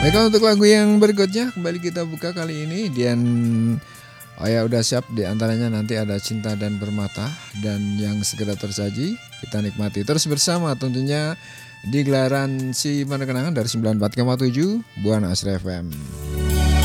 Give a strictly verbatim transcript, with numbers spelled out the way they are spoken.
Baiklah, untuk lagu yang berikutnya kembali kita buka kali ini dan oh ya udah siap, di antaranya nanti ada Cinta dan Permata dan yang segera tersaji. Kita nikmati terus bersama tentunya di gelaran Si Mana Kenangan dari sembilan puluh empat koma tujuh Buana Asri F M.